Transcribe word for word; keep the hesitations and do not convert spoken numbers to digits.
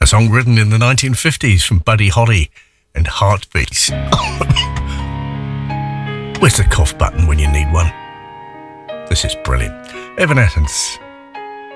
A song written in the nineteen fifties from Buddy Holly and Heartbeats. Where's the cough button when you need one? This is brilliant. Evanescence.